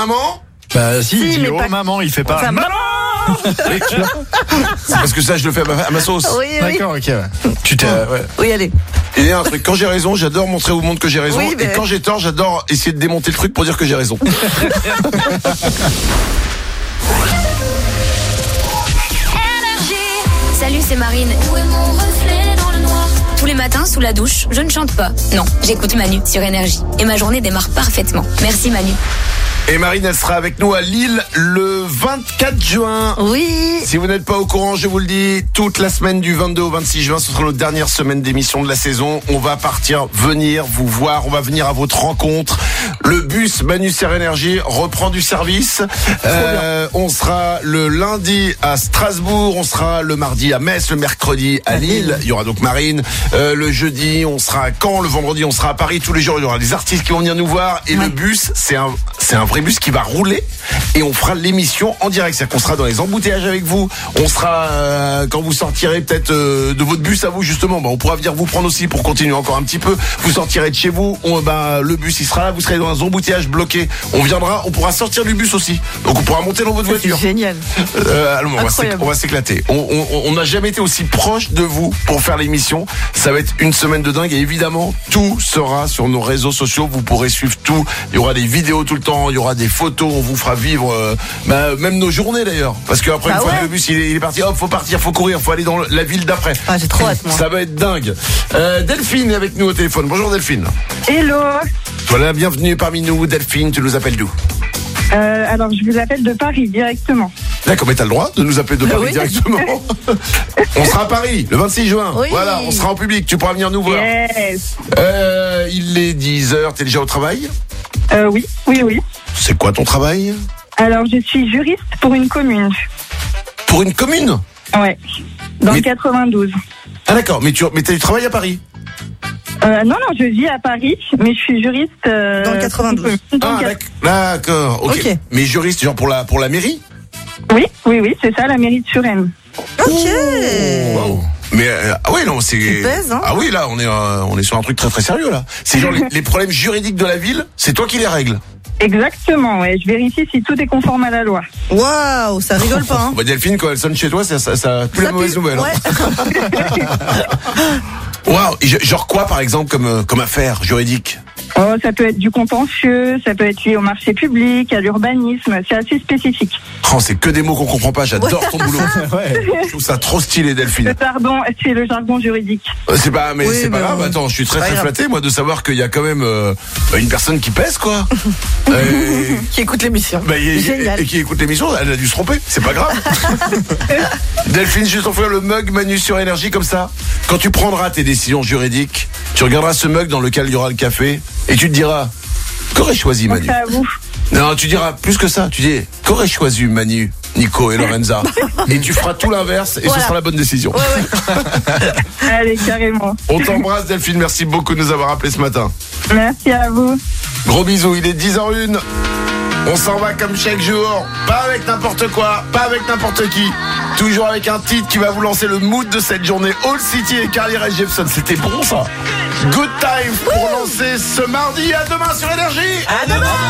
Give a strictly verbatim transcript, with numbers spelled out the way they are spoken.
maman? Bah si, Si, il dit mais oh pas- maman, il fait pas Enfin, maman. C'est parce que ça, je le fais à ma, à ma sauce. Oui, oui. D'accord, ok. Ouais. Tu t'es, euh, ouais. Oui, allez. Et il y a un truc, quand j'ai raison, j'adore montrer au monde que j'ai raison. Oui, mais- Et quand j'ai tort, j'adore essayer de démonter le truc pour dire que j'ai raison. Salut, c'est Marine. Où est mon reflet dans le noir? Tous les matins, sous la douche, je ne chante pas. Non, j'écoute Manu sur Énergie. Et ma journée démarre parfaitement. Merci Manu. Et Marine, elle sera avec nous à Lille le vingt-quatre juin. Oui. Si vous n'êtes pas au courant, je vous le dis, toute la semaine du vingt-deux au vingt-six juin, ce sera notre dernière semaine d'émission de la saison. On va partir, venir vous voir, on va venir à votre rencontre. Le bus Manu sur Énergie reprend du service. Euh, on sera le lundi à Strasbourg, on sera le mardi à Metz, le mercredi à Lille. Il y aura donc Marine. Euh, le jeudi, on sera à Caen. Le vendredi, on sera à Paris. Tous les jours, il y aura des artistes qui vont venir nous voir. Et Ouais. le bus, c'est un, c'est un vrai bus qui va rouler et on fera l'émission en direct. C'est-à-dire qu'on sera dans les embouteillages avec vous. On sera, euh, quand vous sortirez peut-être euh, de votre bus à vous, justement, bah, on pourra venir vous prendre aussi pour continuer encore un petit peu. Vous sortirez de chez vous, on, bah, le bus il sera là, vous serez dans un embouteillage bloqué. On viendra, on pourra sortir du bus aussi. Donc on pourra monter dans votre C'est voiture. génial. Euh, allons, on va s'éc- Incroyable. on va s'éclater. On on- on n'a jamais été aussi proche de vous pour faire l'émission. Ça va être une semaine de dingue et évidemment tout sera sur nos réseaux sociaux. Vous pourrez suivre tout. Il y aura des vidéos tout le temps, il y aura des photos. On vous fera vivre euh, bah, même nos journées d'ailleurs. Parce qu'après Bah une fois ouais. que le bus il est, il est parti, hop, faut partir, faut courir, faut aller dans la ville d'après. Ah, j'ai trop hâte, moi. Ça va être dingue. Euh, Delphine est avec nous au téléphone. Bonjour Delphine. Hello. Voilà, bienvenue parmi nous. Delphine, tu nous appelles d'où? Euh, alors, je vous appelle de Paris directement. D'accord, mais t'as le droit de nous appeler de Paris Oui. directement. On sera à Paris le vingt-six juin. Oui. Voilà, on sera en public. Tu pourras venir nous voir. Yes. Euh, il est dix heures. T'es déjà au travail? Euh, oui, oui, oui. C'est quoi ton travail? Alors, je suis juriste pour une commune. Pour une commune? Ouais. Dans Mais- le quatre-vingt-douze. Ah d'accord, mais tu mais t'as du travail à Paris? Euh, non, non, je vis à Paris, mais je suis juriste. Euh, Dans le quatre-vingt-douze. pour une commune. Dans Ah le d'ac- d'accord, ok. Ok. Mais juriste genre pour la pour la mairie? quatre- Oui, oui, oui, c'est ça, la mairie de Suresnes. Ok. Wow. Mais euh, ah oui non c'est Tu pèses, hein. ah oui là on est euh, on est sur un truc très très sérieux là. C'est genre les, les problèmes juridiques de la ville, c'est toi qui les règles. Exactement, ouais. Je vérifie si tout est conforme à la loi. Waouh, ça rigole pas, hein. Bah Delphine quand elle sonne chez toi ça ça, ça plus la Ça mauvaise pue. nouvelle. Ouais. Waouh, et je- genre quoi par exemple comme euh, comme affaire juridique? Oh, ça peut être du contentieux, ça peut être lié au marché public, à l'urbanisme. C'est assez spécifique. Oh, c'est que des mots qu'on comprend pas, j'adore ton boulot. Ouais. Je trouve ça trop stylé Delphine. Le jargon, c'est le jargon juridique. Euh, C'est pas mais Oui, c'est pas mais grave, on- attends, je suis très pas très grave. flatté moi de savoir qu'il y a quand même euh, une personne qui pèse quoi. Euh, Qui écoute l'émission. Bah, et, Génial. et qui écoute l'émission, elle a dû se tromper, c'est pas grave. Delphine, je vais t'offrir le mug Manu sur Énergie comme ça. Quand tu prendras tes décisions juridiques, tu regarderas ce mug dans lequel il y aura le café et tu te diras qu'aurais choisi Manu. C'est à vous. Non, tu diras plus que ça, tu dis qu'aurais choisi Manu, Nico et Lorenza. Et tu feras tout l'inverse et Voilà. ce sera la bonne décision. Ouais, ouais. Allez, carrément. On t'embrasse Delphine, merci beaucoup de nous avoir appelés ce matin. Merci à vous. Gros bisous, il est dix heures une. On s'en va comme chaque jour, pas avec n'importe quoi, pas avec n'importe qui, toujours avec un titre qui va vous lancer le mood de cette journée. All City et Carly Rae Jepsen, c'était bon ça. Good time pour lancer ce mardi. À demain sur Énergie. À demain.